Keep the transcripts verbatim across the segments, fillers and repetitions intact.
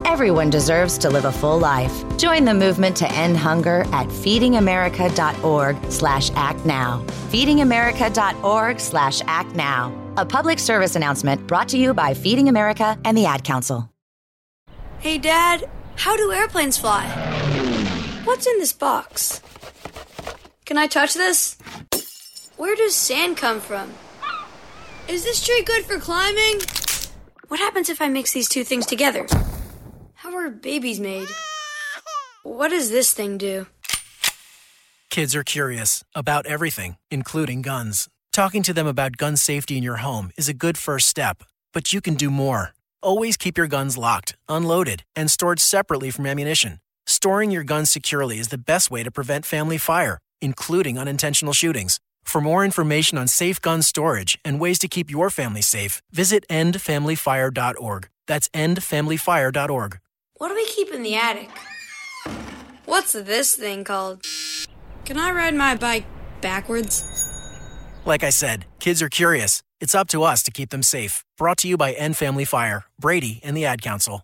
Everyone deserves to live a full life. Join the movement to end hunger at feedingamerica.org slash act now. feedingamerica.org slash act now. A public service announcement brought to you by Feeding America and the Ad Council. Hey, Dad, how do airplanes fly? What's in this box? Can I touch this? Where does sand come from? Is this tree good for climbing? What happens if I mix these two things together? How are babies made? What does this thing do? Kids are curious about everything, including guns. Talking to them about gun safety in your home is a good first step, but you can do more. Always keep your guns locked, unloaded, and stored separately from ammunition. Storing your guns securely is the best way to prevent family fire, including unintentional shootings. For more information on safe gun storage and ways to keep your family safe, visit end family fire dot org. That's end family fire dot org. What do we keep in the attic? What's this thing called? Can I ride my bike backwards? Like I said, kids are curious. It's up to us to keep them safe. Brought to you by End Family Fire, Brady, and the Ad Council.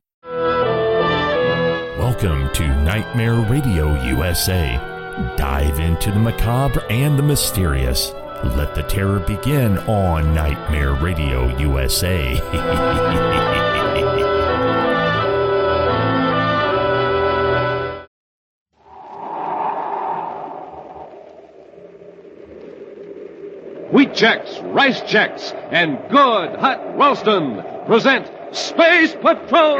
Welcome to Nightmare Radio U S A. Dive into the macabre and the mysterious. Let the terror begin on Nightmare Radio U S A. Wheat Chex, Rice Chex, and Good Hot Ralston present Space Patrol!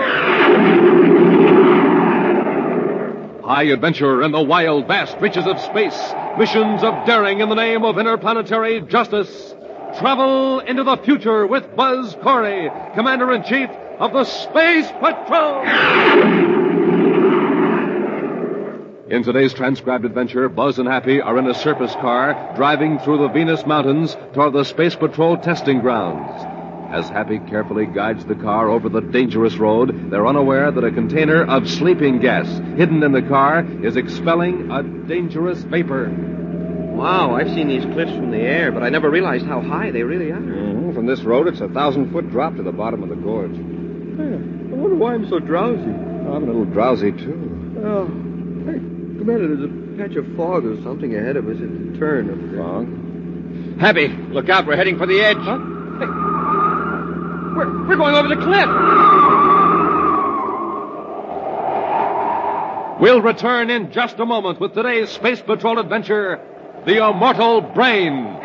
High adventure in the wild, vast reaches of space. Missions of daring in the name of interplanetary justice. Travel into the future with Buzz Corey, Commander-in-Chief of the Space Patrol! In today's transcribed adventure, Buzz and Happy are in a surface car driving through the Venus Mountains toward the Space Patrol testing grounds. As Happy carefully guides the car over the dangerous road, they're unaware that a container of sleeping gas hidden in the car is expelling a dangerous vapor. Wow, I've seen these cliffs from the air, but I never realized how high they really are. Mm-hmm. From this road, it's a thousand-foot drop to the bottom of the gorge. Hey, I wonder why I'm so drowsy. I'm a little drowsy, too. Oh, hey, Commander, there's a patch of fog or something ahead of us at the turn of the fog. Happy, look out, we're heading for the edge. Huh? Hey, we're, we're going over the cliff. We'll return in just a moment with today's Space Patrol adventure, The Immortal Brain.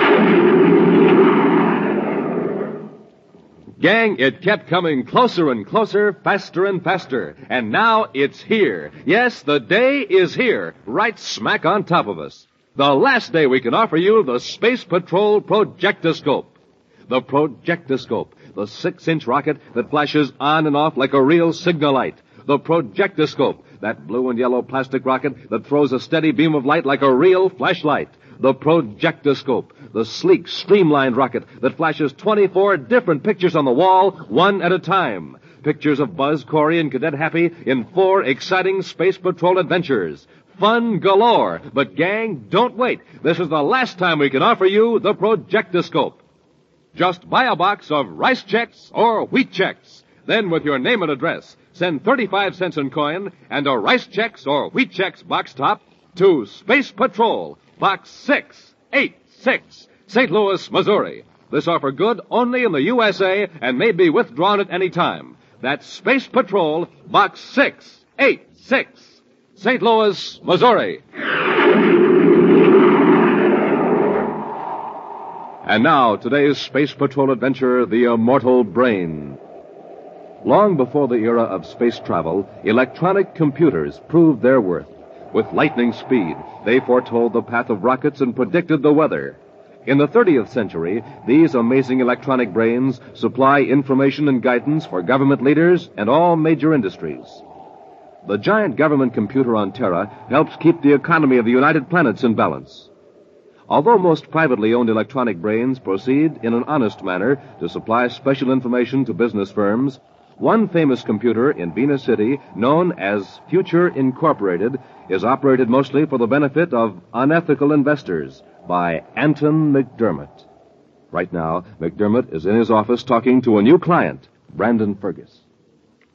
Gang, it kept coming closer and closer, faster and faster. And now it's here. Yes, the day is here, right smack on top of us. The last day we can offer you the Space Patrol Projectoscope. The Projectoscope, the six-inch rocket that flashes on and off like a real signal light. The Projectoscope, that blue and yellow plastic rocket that throws a steady beam of light like a real flashlight. The Projectoscope, the sleek, streamlined rocket that flashes twenty-four different pictures on the wall, one at a time. Pictures of Buzz, Corey, and Cadet Happy in four exciting Space Patrol adventures. Fun galore. But, gang, don't wait. This is the last time we can offer you the Projectoscope. Just buy a box of Rice Chex or Wheat Chex. Then, with your name and address, send thirty-five cents in coin and a Rice Chex or Wheat Chex box top to Space Patrol, Box six eighty-six, Saint Louis, Missouri. This offer good only in the U S A and may be withdrawn at any time. That's Space Patrol, Box six eighty-six, Saint Louis, Missouri. And now, today's Space Patrol adventure, The Immortal Brain. Long before the era of space travel, electronic computers proved their worth. With lightning speed, they foretold the path of rockets and predicted the weather. In the thirtieth century, these amazing electronic brains supply information and guidance for government leaders and all major industries. The giant government computer on Terra helps keep the economy of the United Planets in balance. Although most privately owned electronic brains proceed in an honest manner to supply special information to business firms, one famous computer in Venus City, known as Future Incorporated, is operated mostly for the benefit of unethical investors by Anton McDermott. Right now, McDermott is in his office talking to a new client, Brandon Fergus.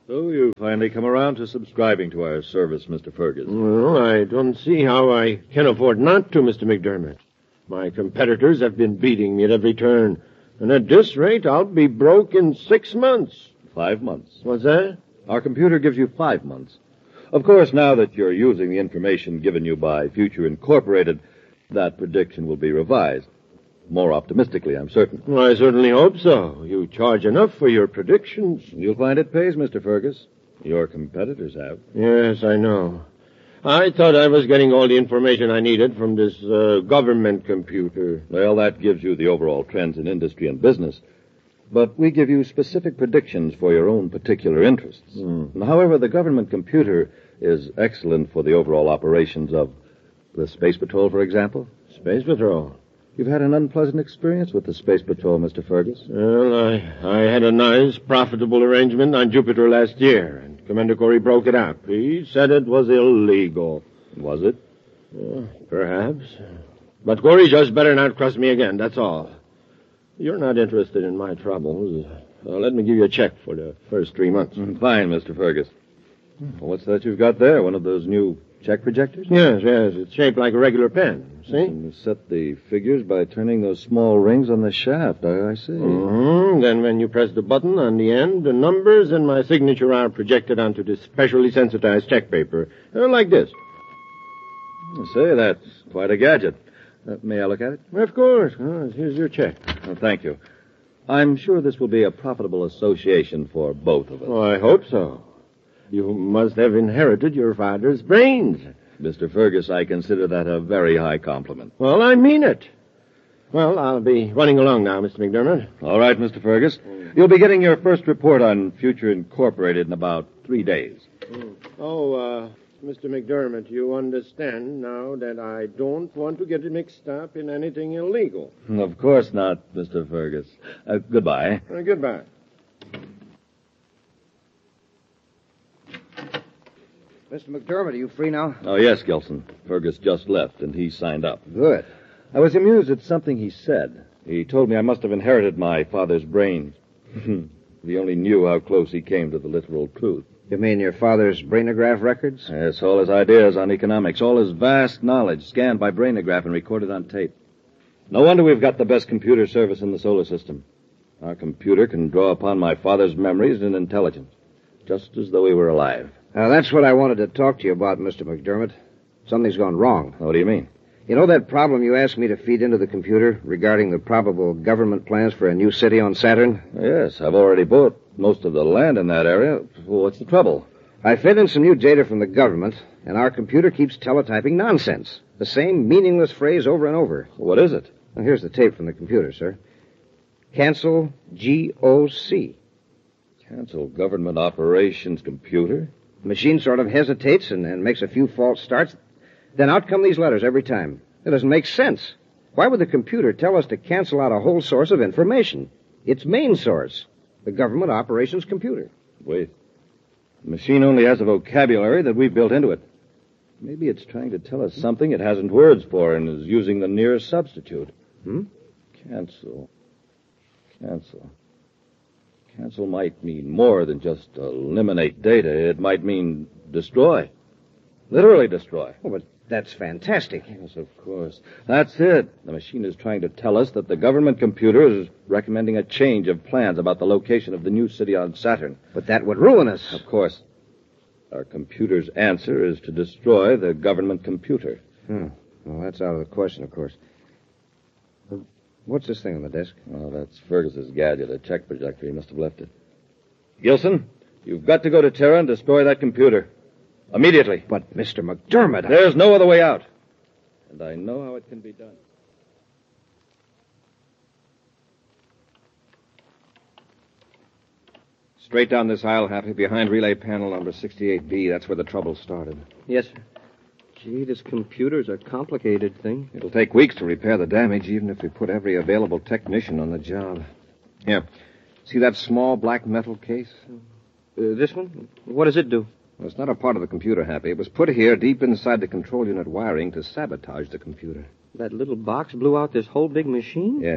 So you've finally come around to subscribing to our service, Mister Fergus. Well, I don't see how I can afford not to, Mister McDermott. My competitors have been beating me at every turn. And at this rate, I'll be broke in six months. Five months. What's that? Our computer gives you five months. Of course, now that you're using the information given you by Future Incorporated, that prediction will be revised. More optimistically, I'm certain. Well, I certainly hope so. You charge enough for your predictions. You'll find it pays, Mister Fergus. Your competitors have. Yes, I know. I thought I was getting all the information I needed from this uh, government computer. Well, that gives you the overall trends in industry and business. But we give you specific predictions for your own particular interests. Hmm. However, the government computer is excellent for the overall operations of the Space Patrol, for example. Space Patrol? You've had an unpleasant experience with the Space Patrol, Mister Fergus. Well, I, I had a nice, profitable arrangement on Jupiter last year, and Commander Corey broke it up. He said it was illegal. Was it? Uh, perhaps. But Corey just better not cross me again, that's all. You're not interested in my troubles. Uh, let me give you a check for the first three months. Mm, fine, Mister Fergus. Well, what's that you've got there? One of those new check projectors? Yes, yes. It's shaped like a regular pen. See? And you set the figures by turning those small rings on the shaft. I, I see. Mm-hmm. Then when you press the button on the end, the numbers and my signature are projected onto this specially sensitized check paper. Uh, like this. I say, that's quite a gadget. Uh, may I look at it? Of course. Oh, here's your check. Well, thank you. I'm sure this will be a profitable association for both of us. Oh, I hope so. You must have inherited your father's brains. Mister Fergus, I consider that a very high compliment. Well, I mean it. Well, I'll be running along now, Mister McDermott. All right, Mister Fergus. You'll be getting your first report on Future Incorporated in about three days. Oh, uh, Mister McDermott, you understand now that I don't want to get mixed up in anything illegal. Of course not, Mister Fergus. Uh, goodbye. Uh, goodbye. Mister McDermott, are you free now? Oh, yes, Gilson. Fergus just left, and he signed up. Good. I was amused at something he said. He told me I must have inherited my father's brains. If he only knew how close he came to the literal truth. You mean your father's brainograph records? Yes, all his ideas on economics, all his vast knowledge scanned by brainograph and recorded on tape. No wonder we've got the best computer service in the solar system. Our computer can draw upon my father's memories and intelligence, just as though he were alive. Now, that's what I wanted to talk to you about, Mister McDermott. Something's gone wrong. What do you mean? You know that problem you asked me to feed into the computer regarding the probable government plans for a new city on Saturn? Yes, I've already bought most of the land in that area. Well, what's the trouble? I fed in some new data from the government, and our computer keeps teletyping nonsense. The same meaningless phrase over and over. What is it? Well, here's the tape from the computer, sir. Cancel G O C. Cancel government operations computer? The machine sort of hesitates and, and makes a few false starts. Then out come these letters every time. It doesn't make sense. Why would the computer tell us to cancel out a whole source of information? Its main source, the government operations computer. Wait. The machine only has a vocabulary that we built into it. Maybe it's trying to tell us something it hasn't words for and is using the nearest substitute. Hmm? Cancel. Cancel. Cancel might mean more than just eliminate data. It might mean destroy. Literally destroy. Oh, but that's fantastic. Yes, of course. That's it. The machine is trying to tell us that the government computer is recommending a change of plans about the location of the new city on Saturn. But that would ruin us. Of course. Our computer's answer is to destroy the government computer. Hmm. Well, that's out of the question, of course. What's this thing on the desk? Oh, that's Fergus's gadget, a check projector. He must have left it. Gilson, you've got to go to Terra and destroy that computer. Immediately. But, Mister McDermott... I... There's no other way out. And I know how it can be done. Straight down this aisle, Happy, behind relay panel number sixty-eight B. That's where the trouble started. Yes, sir. Gee, this computer's a complicated thing. It'll take weeks to repair the damage, even if we put every available technician on the job. Here. See that small black metal case? Uh, this one? What does it do? Well, it's not a part of the computer, Happy. It was put here deep inside the control unit wiring to sabotage the computer. That little box blew out this whole big machine? Yes.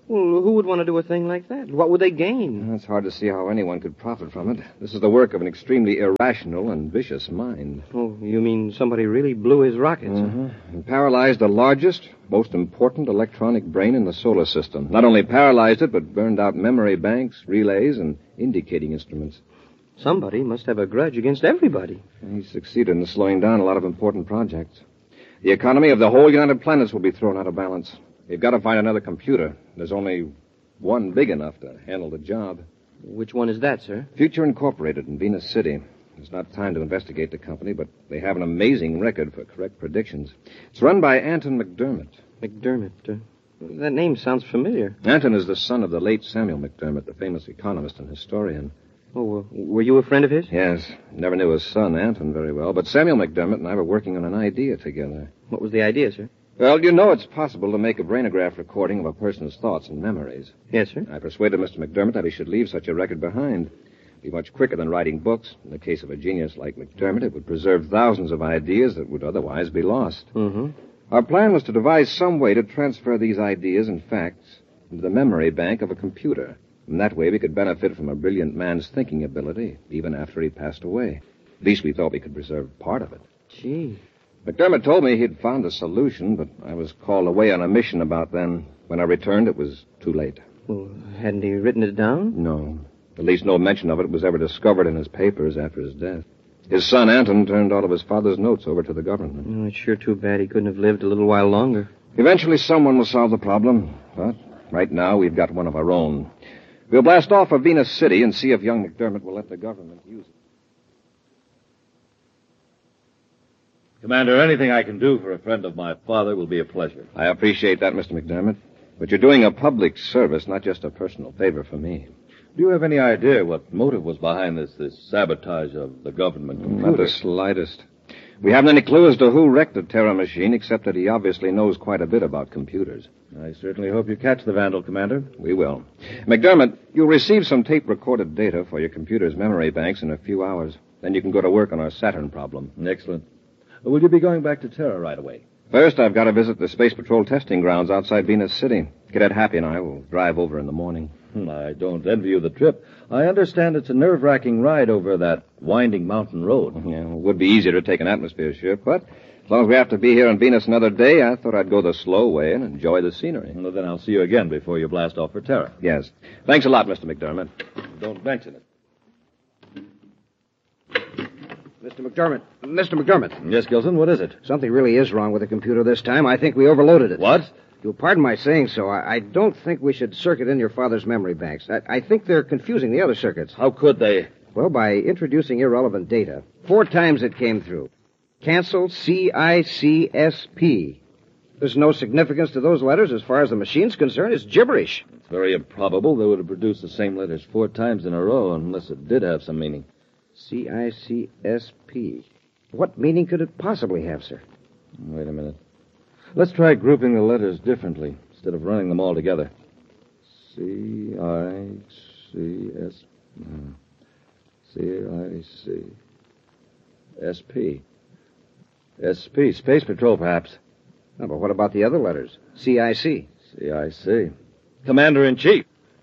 Well, who would want to do a thing like that? What would they gain? It's hard to see how anyone could profit from it. This is the work of an extremely irrational and vicious mind. Oh, you mean somebody really blew his rockets? Mm-hmm. And paralyzed the largest, most important electronic brain in the solar system. Not only paralyzed it, but burned out memory banks, relays, and indicating instruments. Somebody must have a grudge against everybody. He succeeded in slowing down a lot of important projects. The economy of the whole United Planets will be thrown out of balance. We've got to find another computer. There's only one big enough to handle the job. Which one is that, sir? Future Incorporated in Venus City. There's not time to investigate the company, but they have an amazing record for correct predictions. It's run by Anton McDermott. McDermott? Uh, that name sounds familiar. Anton is the son of the late Samuel McDermott, the famous economist and historian. Oh, uh, were you a friend of his? Yes. Never knew his son, Anton, very well, but Samuel McDermott and I were working on an idea together. What was the idea, sir? Well, you know it's possible to make a brainograph recording of a person's thoughts and memories. Yes, sir. I persuaded Mister McDermott that he should leave such a record behind. It'd be much quicker than writing books. In the case of a genius like McDermott, it would preserve thousands of ideas that would otherwise be lost. Mm-hmm. Our plan was to devise some way to transfer these ideas and facts into the memory bank of a computer. And that way we could benefit from a brilliant man's thinking ability, even after he passed away. At least we thought we could preserve part of it. Gee. McDermott told me he'd found a solution, but I was called away on a mission about then. When I returned, it was too late. Well, hadn't he written it down? No. At least no mention of it was ever discovered in his papers after his death. His son, Anton, turned all of his father's notes over to the government. Oh, it's sure too bad he couldn't have lived a little while longer. Eventually someone will solve the problem, but right now we've got one of our own. We'll blast off for Venus City and see if young McDermott will let the government use it. Commander, anything I can do for a friend of my father will be a pleasure. I appreciate that, Mister McDermott. But you're doing a public service, not just a personal favor for me. Do you have any idea what motive was behind this, this sabotage of the government computer? Not the slightest. We haven't any clue as to who wrecked the Terra machine, except that he obviously knows quite a bit about computers. I certainly hope you catch the vandal, Commander. We will. McDermott, you'll receive some tape-recorded data for your computer's memory banks in a few hours. Then you can go to work on our Saturn problem. Excellent. Will you be going back to Terra right away? First, I've got to visit the Space Patrol testing grounds outside Venus City. Cadet Happy and I will drive over in the morning. I don't envy you the trip. I understand it's a nerve-wracking ride over that winding mountain road. Yeah, it would be easier to take an atmosphere ship, but as long as we have to be here on Venus another day, I thought I'd go the slow way and enjoy the scenery. Well, then I'll see you again before you blast off for Terra. Yes. Thanks a lot, Mister McDermott. Don't mention it. Mister McDermott. Mister McDermott. Yes, Gilson, what is it? Something really is wrong with the computer this time. I think we overloaded it. What? You'll pardon my saying so. I, I don't think we should circuit in your father's memory banks. I, I think they're confusing the other circuits. How could they? Well, by introducing irrelevant data. Four times it came through. Cancel C I C S P. There's no significance to those letters as far as the machine's concerned. It's gibberish. It's very improbable they would have produced the same letters four times in a row unless it did have some meaning. C I C S P. What meaning could it possibly have, sir? Wait a minute. Let's try grouping the letters differently instead of running them all together. C I C S... No. C I C S P. S P. Space Patrol, perhaps. No, but what about the other letters? C I C. C I C. Commander-in-Chief.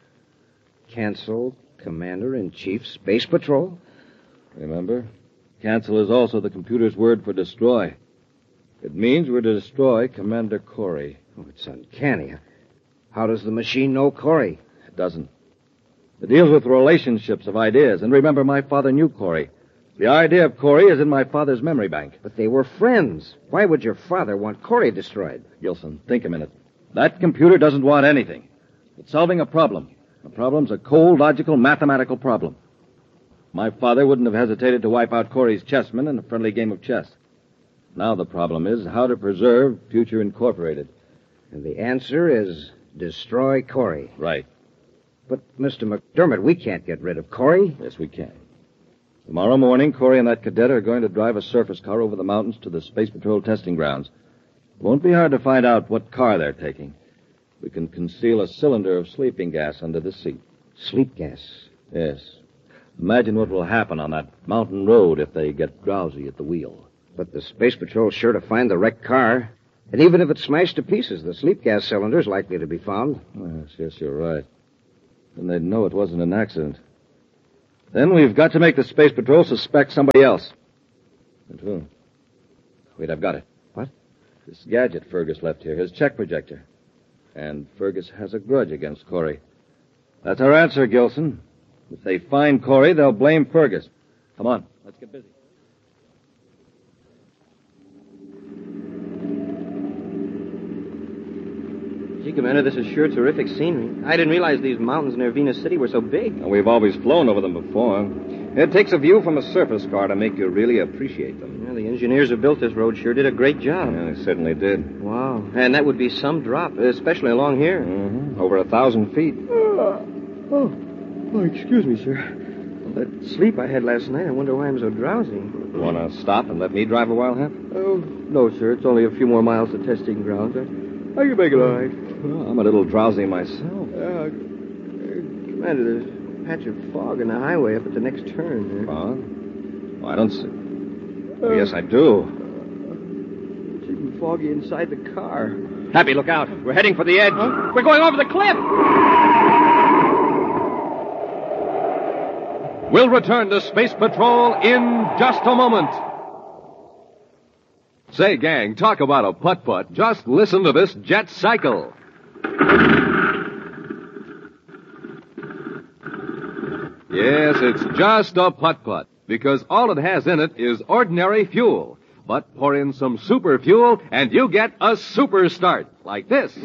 Cancel Commander-in-Chief Space Patrol? Remember? Cancel is also the computer's word for destroy. It means we're to destroy Commander Corey. Oh, it's uncanny. How does the machine know Corey? It doesn't. It deals with relationships of ideas. And remember, my father knew Corey. The idea of Corey is in my father's memory bank. But they were friends. Why would your father want Corey destroyed? Gilson, think a minute. That computer doesn't want anything. It's solving a problem. The problem's a cold, logical, mathematical problem. My father wouldn't have hesitated to wipe out Corey's chessmen in a friendly game of chess. Now the problem is how to preserve Future Incorporated. And the answer is destroy Corey. Right. But, Mister McDermott, we can't get rid of Corey. Yes, we can. Tomorrow morning, Corey and that cadet are going to drive a surface car over the mountains to the Space Patrol testing grounds. It won't be hard to find out what car they're taking. We can conceal a cylinder of sleeping gas under the seat. Sleep gas? Yes. Imagine what will happen on that mountain road if they get drowsy at the wheel. But the Space Patrol's sure to find the wrecked car. And even if it's smashed to pieces, the sleep gas cylinder is likely to be found. Yes, yes, you're right. Then they'd know it wasn't an accident. Then we've got to make the Space Patrol suspect somebody else. And who? Wait, I've got it. What? This gadget Fergus left here, his check projector. And Fergus has a grudge against Corey. That's our answer, Gilson. If they find Corey, they'll blame Fergus. Come on, let's get busy. Gee, Commander, this is sure terrific scenery. I didn't realize these mountains near Venus City were so big. And we've always flown over them before. It takes a view from a surface car to make you really appreciate them. Yeah, the engineers who built this road sure did a great job. Yeah, they certainly did. Wow. And that would be some drop, especially along here. Mm-hmm. Over a thousand feet. Oh. oh. Oh, excuse me, sir. Well, that sleep I had last night, I wonder why I'm so drowsy. Want to stop and let me drive a while, Hap? Oh, no, sir. It's only a few more miles to testing grounds. I, I can make it all right. Well, I'm a little drowsy myself. Uh, Commander, there's a patch of fog on the highway up at the next turn there. Fog? Oh, I don't see. Oh, yes, I do. It's even foggy inside the car. Happy, look out. We're heading for the edge. Huh? We're going over the cliff! We'll return to Space Patrol in just a moment. Say, gang, talk about a putt-putt. Just listen to this jet cycle. Yes, it's just a putt-putt, because all it has in it is ordinary fuel. But pour in some super fuel, and you get a super start, like this.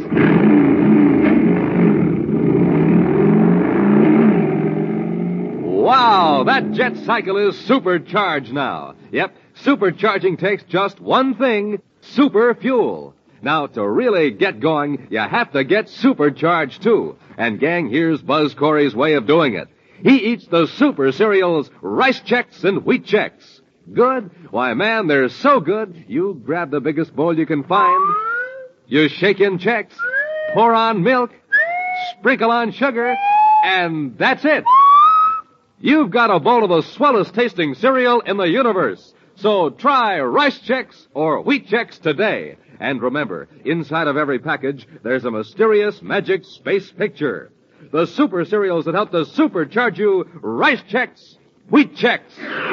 Wow, that jet cycle is supercharged now. Yep, supercharging takes just one thing, super fuel. Now, to really get going, you have to get supercharged, too. And, gang, here's Buzz Corey's way of doing it. He eats the super cereals, Rice Chex and Wheat Chex. Good? Why, man, they're so good, you grab the biggest bowl you can find, you shake in Chex, pour on milk, sprinkle on sugar, and that's it. You've got a bowl of the swellest tasting cereal in the universe. So try Rice Chex or Wheat Chex today. And remember, inside of every package, there's a mysterious magic space picture. The super cereals that help to supercharge you, Rice Chex, Wheat Chex.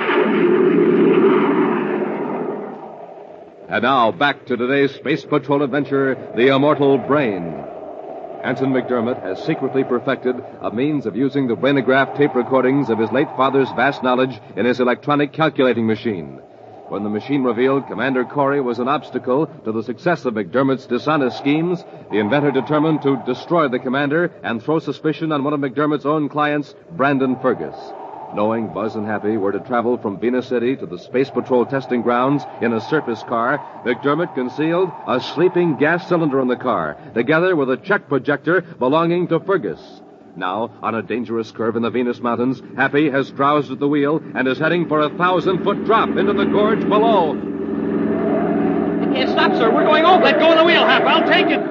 And now, back to today's Space Patrol adventure, The Immortal Brain. Anson McDermott has secretly perfected a means of using the brainograph tape recordings of his late father's vast knowledge in his electronic calculating machine. When the machine revealed Commander Corey was an obstacle to the success of McDermott's dishonest schemes, the inventor determined to destroy the commander and throw suspicion on one of McDermott's own clients, Brandon Fergus. Knowing Buzz and Happy were to travel from Venus City to the Space Patrol testing grounds in a surface car, McDermott concealed a sleeping gas cylinder in the car, together with a check projector belonging to Fergus. Now, on a dangerous curve in the Venus Mountains, Happy has drowsed at the wheel and is heading for a thousand-foot drop into the gorge below. You can't stop, sir. We're going over. Let go of the wheel, Hap. I'll take it.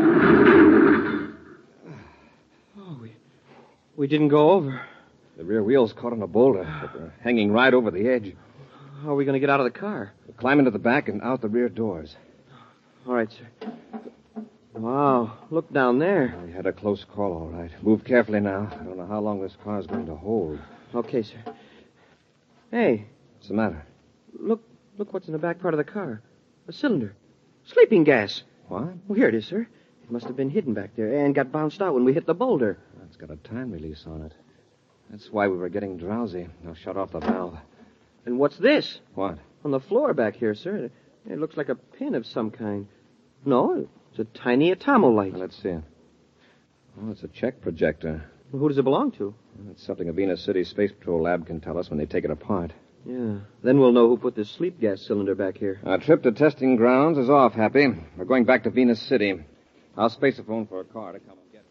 Oh, we, we didn't go over. The rear wheel's caught on a boulder, but we're hanging right over the edge. How are we going to get out of the car? We'll climb into the back and out the rear doors. All right, sir. Wow, look down there. We had a close call, all right. Move carefully now. I don't know how long this car's going to hold. Okay, sir. Hey. What's the matter? Look, look what's in the back part of the car. A cylinder. Sleeping gas. What? Well, here it is, sir. It must have been hidden back there and got bounced out when we hit the boulder. It's got a time release on it. That's why we were getting drowsy. Now shut off the valve. And what's this? What? On the floor back here, sir. It looks like a pin of some kind. No, it's a tiny atomo light. Well, let's see it. Oh, it's a check projector. Well, who does it belong to? It's something a Venus City Space Patrol lab can tell us when they take it apart. Yeah. Then we'll know who put this sleep gas cylinder back here. Our trip to testing grounds is off, Happy. We're going back to Venus City. I'll space a phone for a car to come and get it.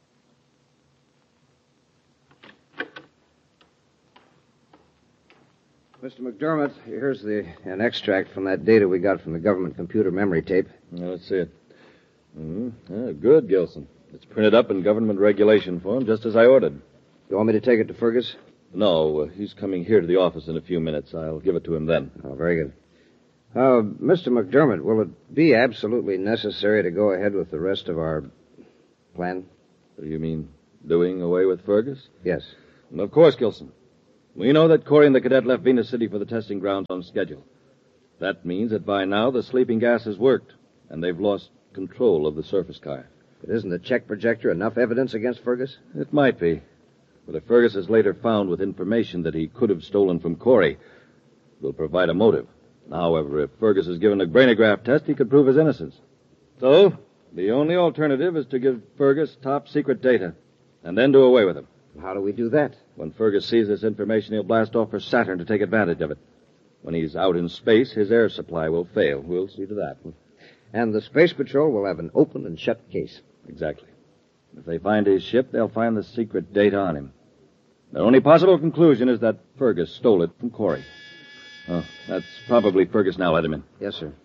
Mister McDermott, here's the an extract from that data we got from the government computer memory tape. Yeah, let's see it. Mm-hmm. Yeah, good, Gilson. It's printed up in government regulation form, just as I ordered. You want me to take it to Fergus? No, uh, he's coming here to the office in a few minutes. I'll give it to him then. Oh, very good. Uh, Mister McDermott, will it be absolutely necessary to go ahead with the rest of our plan? You mean doing away with Fergus? Yes. And of course, Gilson. We know that Corey and the cadet left Venus City for the testing grounds on schedule. That means that by now the sleeping gas has worked, and they've lost control of the surface car. But isn't the check projector enough evidence against Fergus? It might be. But if Fergus is later found with information that he could have stolen from Corey, it will provide a motive. However, if Fergus is given a brainograph test, he could prove his innocence. So, the only alternative is to give Fergus top secret data, and then do away with him. How do we do that? When Fergus sees this information, he'll blast off for Saturn to take advantage of it. When he's out in space, his air supply will fail. We'll see to that. And the Space Patrol will have an open and shut case. Exactly. If they find his ship, they'll find the secret data on him. The only possible conclusion is that Fergus stole it from Corey. Oh, that's probably Fergus now. Let him in. Yes, sir.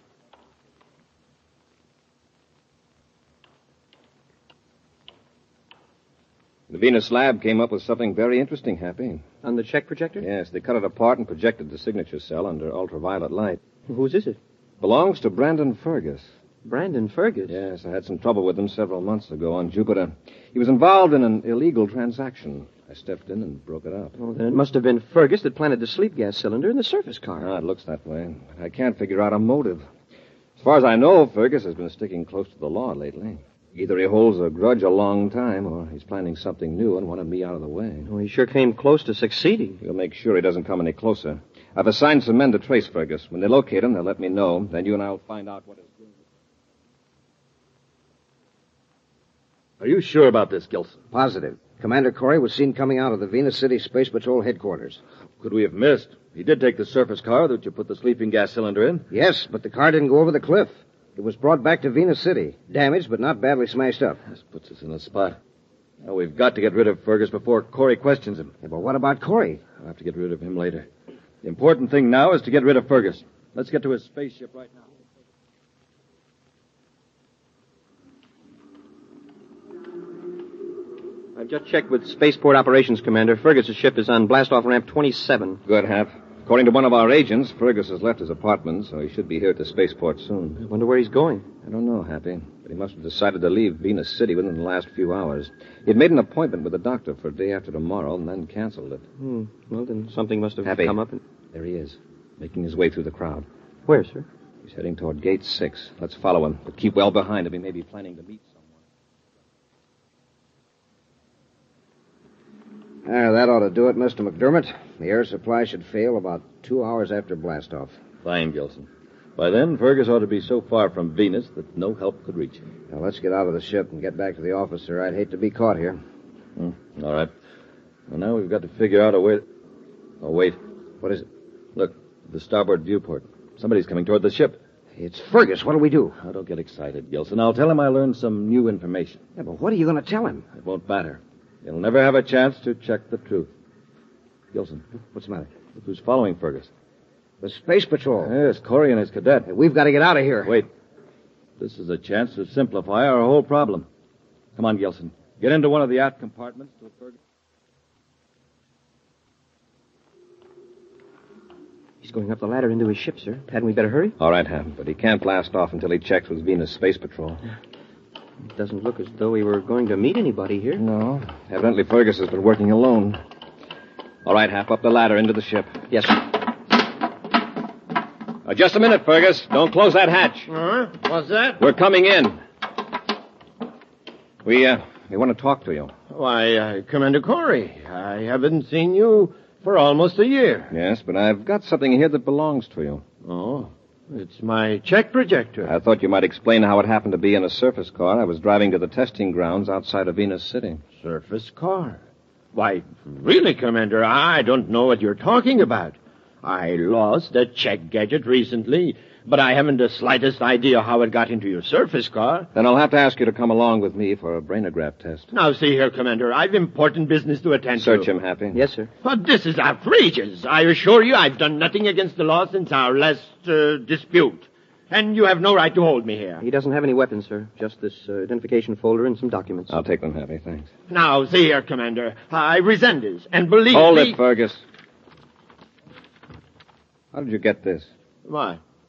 The Venus lab came up with something very interesting, Happy. On the check projector? Yes, they cut it apart and projected the signature cell under ultraviolet light. Whose is it? Belongs to Brandon Fergus. Brandon Fergus? Yes, I had some trouble with him several months ago on Jupiter. He was involved in an illegal transaction. I stepped in and broke it up. Well, then it must have been Fergus that planted the sleep gas cylinder in the surface car. Ah, it looks that way. I can't figure out a motive. As far as I know, Fergus has been sticking close to the law lately. Either he holds a grudge a long time, or he's planning something new and wanted me out of the way. Well, he sure came close to succeeding. We'll make sure he doesn't come any closer. I've assigned some men to trace Fergus. When they locate him, they'll let me know. Then you and I'll find out what is doing. Are you sure about this, Gilson? Positive. Commander Corey was seen coming out of the Venus City Space Patrol headquarters. Could we have missed? He did take the surface car that you put the sleeping gas cylinder in. Yes, but the car didn't go over the cliff. It was brought back to Venus City. Damaged, but not badly smashed up. This puts us in a spot. Now, we've got to get rid of Fergus before Corey questions him. Yeah, but what about Corey? I'll have to get rid of him later. The important thing now is to get rid of Fergus. Let's get to his spaceship right now. I've just checked with Spaceport Operations Commander. Fergus's ship is on blastoff ramp twenty-seven. Good, Hap. According to one of our agents, Fergus has left his apartment, so he should be here at the spaceport soon. I wonder where he's going. I don't know, Happy, but he must have decided to leave Venus City within the last few hours. He'd made an appointment with the doctor for a day after tomorrow and then canceled it. Hmm. Well, then something must have Happy. come up. And... There he is, making his way through the crowd. Where, sir? He's heading toward gate six. Let's follow him, but keep well behind him. He may be planning to meet someone. Ah, that ought to do it, Mister McDermott. The air supply should fail about two hours after blastoff. Fine, Gilson. By then, Fergus ought to be so far from Venus that no help could reach him. Now, let's get out of the ship and get back to the office, sir. I'd hate to be caught here. Hmm. All right. Well, now we've got to figure out a way... Oh, wait. What is it? Look, the starboard viewport. Somebody's coming toward the ship. It's Fergus. What'll we do? Oh, don't get excited, Gilson. I'll tell him I learned some new information. Yeah, but what are you going to tell him? It won't matter. He'll never have a chance to check the truth. Gilson. What's the matter? Look who's following Fergus. The Space Patrol. Yes, Corey and his cadet. Hey, we've got to get out of here. Wait. This is a chance to simplify our whole problem. Come on, Gilson. Get into one of the aft compartments to Fergus. He's going up the ladder into his ship, sir. Hadn't we better hurry? All right, Ham, but he can't blast off until he checks with Venus Space Patrol. It doesn't look as though we were going to meet anybody here. No. Evidently, Fergus has been working alone. All right, Hap, up the ladder into the ship. Yes, sir. Uh, just a minute, Fergus. Don't close that hatch. Huh? What's that? We're coming in. We, uh, we want to talk to you. Why, uh, Commander Corey, I haven't seen you for almost a year. Yes, but I've got something here that belongs to you. Oh, it's my check projector. I thought you might explain how it happened to be in a surface car. I was driving to the testing grounds outside of Venus City. Surface car? Why, really, Commander, I don't know what you're talking about. I lost a check gadget recently, but I haven't the slightest idea how it got into your surface car. Then I'll have to ask you to come along with me for a brainograph test. Now, see here, Commander, I've important business to attend to. Search him, Happy. Yes, sir. But this is outrageous. I assure you I've done nothing against the law since our last uh, dispute. And you have no right to hold me here. He doesn't have any weapons, sir. Just this uh, identification folder and some documents. I'll take them, Happy. Thanks. Now, see here, Commander. I resent this. And believe Hold me... it, Fergus. How did you get this? Why?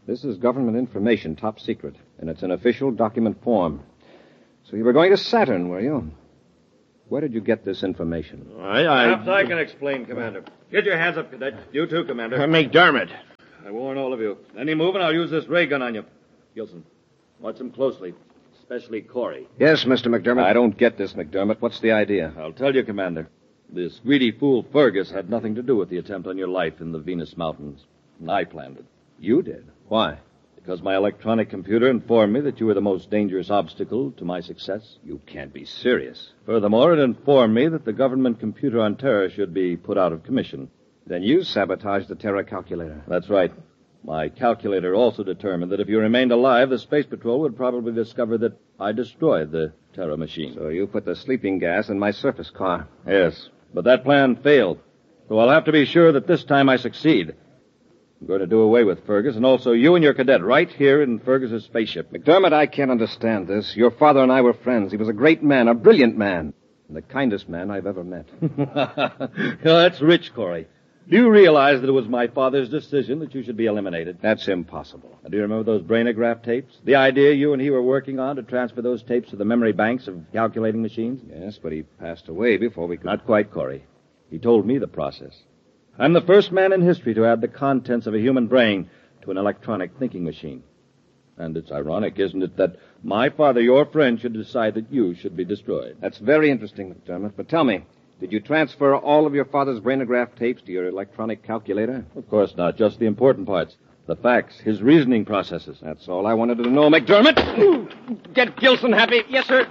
This is government information, top secret, and it's in official document form. So you were going to Saturn, were you? Where did you get this information? I, I... Perhaps I can explain, Commander. Get your hands up, Cadet. You too, Commander. Uh, McDermott. I warn all of you. Any move and I'll use this ray gun on you. Gilson, watch him closely, especially Corey. Yes, Mister McDermott. I don't get this, McDermott. What's the idea? I'll tell you, Commander. This greedy fool Fergus had nothing to do with the attempt on your life in the Venus Mountains. And I planned it. You did? Why? Because my electronic computer informed me that you were the most dangerous obstacle to my success. You can't be serious. Furthermore, it informed me that the government computer on Terra should be put out of commission. Then you sabotaged the Terra calculator. That's right. My calculator also determined that if you remained alive, the Space Patrol would probably discover that I destroyed the Terra machine. So you put the sleeping gas in my surface car. Yes, but that plan failed. So I'll have to be sure that this time I succeed. I'm going to do away with Fergus, and also you and your cadet right here in Fergus's spaceship. McDermott, I can't understand this. Your father and I were friends. He was a great man, a brilliant man, and the kindest man I've ever met. Oh, that's rich, Corey. Do you realize that it was my father's decision that you should be eliminated? That's impossible. Now, do you remember those brainograph tapes? The idea you and he were working on to transfer those tapes to the memory banks of calculating machines? Yes, but he passed away before we could... Not quite, Corey. He told me the process. I'm the first man in history to add the contents of a human brain to an electronic thinking machine. And it's ironic, isn't it, that my father, your friend, should decide that you should be destroyed. That's very interesting, McDermott. But tell me, did you transfer all of your father's brainograph tapes to your electronic calculator? Of course not. Just the important parts. The facts, his reasoning processes. That's all I wanted to know, McDermott. Get Gilson happy. Yes, sir.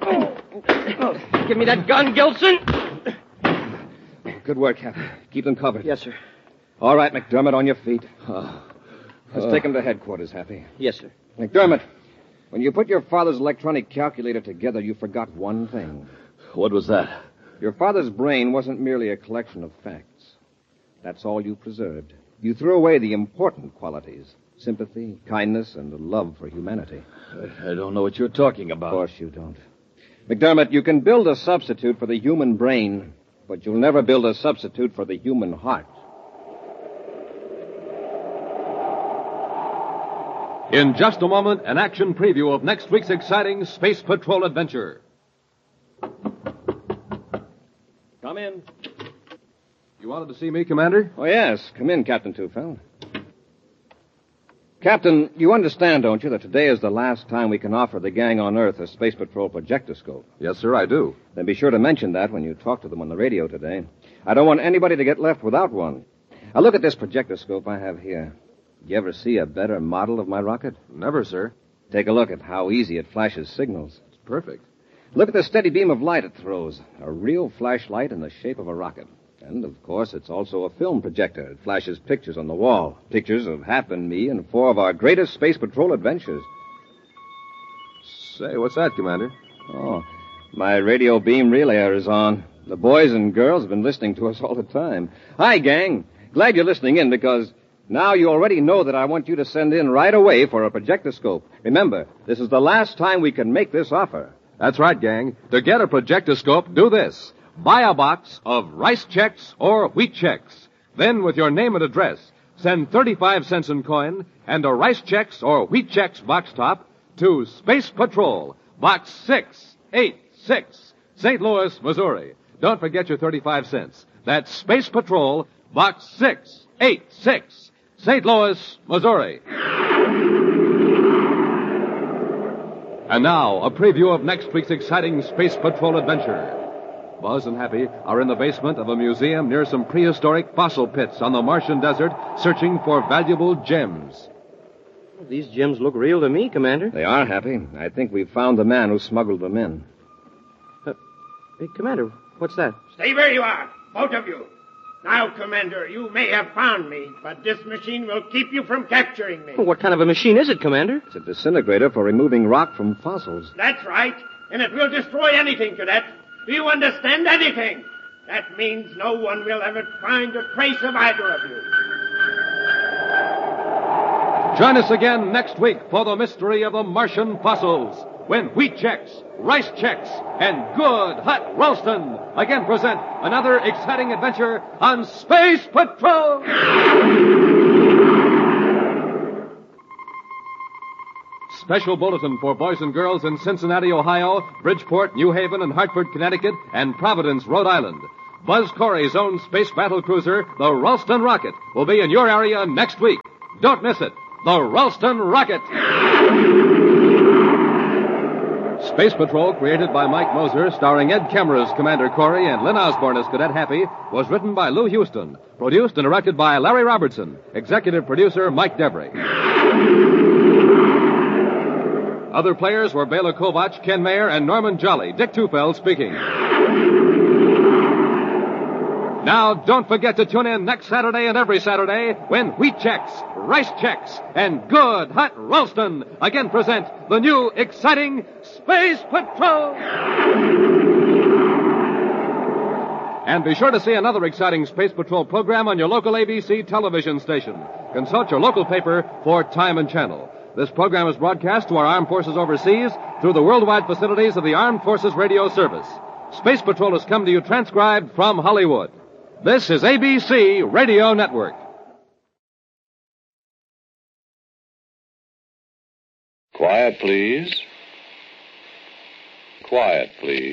Oh, give me that gun, Gilson. Good work, Captain. Keep them covered. Yes, sir. All right, McDermott, on your feet. Oh. Let's oh. take them to headquarters, Happy. Yes, sir. McDermott, when you put your father's electronic calculator together, you forgot one thing. What was that? Your father's brain wasn't merely a collection of facts. That's all you preserved. You threw away the important qualities. Sympathy, kindness, and a love for humanity. I, I don't know what you're talking about. Of course you don't. McDermott, you can build a substitute for the human brain, but you'll never build a substitute for the human heart. In just a moment, an action preview of next week's exciting Space Patrol adventure. Come in. You wanted to see me, Commander? Oh, yes. Come in, Captain Tufeld. Captain, you understand, don't you, that today is the last time we can offer the gang on Earth a Space Patrol projectoscope? Yes, sir, I do. Then be sure to mention that when you talk to them on the radio today. I don't want anybody to get left without one. Now, look at this projectoscope I have here. You ever see a better model of my rocket? Never, sir. Take a look at how easy it flashes signals. It's perfect. Look at the steady beam of light it throws. A real flashlight in the shape of a rocket. And, of course, it's also a film projector. It flashes pictures on the wall. Pictures of Hap and me and four of our greatest Space Patrol adventures. Say, what's that, Commander? Oh, my radio beam relayer is on. The boys and girls have been listening to us all the time. Hi, gang. Glad you're listening in because now you already know that I want you to send in right away for a projectoscope. Remember, this is the last time we can make this offer. That's right, gang. To get a projectoscope, do this. Buy a box of rice checks or wheat checks. Then, with your name and address, send thirty-five cents in coin and a rice checks or wheat checks box top to Space Patrol, Box six eighty-six, Saint Louis, Missouri. Don't forget your thirty-five cents. That's Space Patrol, Box six eighty-six, Saint Louis, Missouri. And now, a preview of next week's exciting Space Patrol adventure. Buzz and Happy are in the basement of a museum near some prehistoric fossil pits on the Martian desert, searching for valuable gems. These gems look real to me, Commander. They are, Happy. I think we've found the man who smuggled them in. Uh, hey, Commander, what's that? Stay where you are, both of you. Now, Commander, you may have found me, but this machine will keep you from capturing me. Well, what kind of a machine is it, Commander? It's a disintegrator for removing rock from fossils. That's right, and it will destroy anything, Cadet. Do you understand anything? That means no one will ever find a trace of either of you. Join us again next week for the mystery of the Martian fossils, when Wheat Checks, Rice Checks, and Good Hot Ralston again present another exciting adventure on Space Patrol! special bulletin for boys and girls in Cincinnati, Ohio, Bridgeport, New Haven, and Hartford, Connecticut, and Providence, Rhode Island. Buzz Corey's own space battle cruiser, the Ralston Rocket, will be in your area next week. Don't miss it. The Ralston Rocket. Space Patrol, created by Mike Moser, starring Ed Kemmer as Commander Corey and Lynn Osborne as Cadet Happy, was written by Lou Houston, produced and directed by Larry Robertson, executive producer Mike Debry. Other players were Bela Kovac, Ken Mayer, and Norman Jolly. Dick Tufeld speaking. Now, don't forget to tune in next Saturday and every Saturday when Wheat Checks, Rice Checks, and Good Hot Ralston again present the new, exciting Space Patrol! And be sure to see another exciting Space Patrol program on your local A B C television station. Consult your local paper for time and channel. This program is broadcast to our armed forces overseas through the worldwide facilities of the Armed Forces Radio Service. Space Patrol has come to you transcribed from Hollywood. This is A B C Radio Network. Quiet, please. Quiet, please.